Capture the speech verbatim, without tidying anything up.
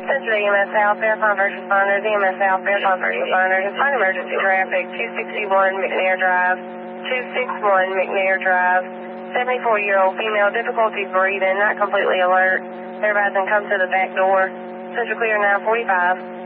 Central E M S South, Marathon first responders, E M S South, Marathon first responders, respond emergency traffic, two sixty-one McNair Drive, two sixty-one McNair Drive, seventy-four-year-old female, difficulty breathing, not completely alert. Everybody's going to come to the back door. Central clear nine forty-five.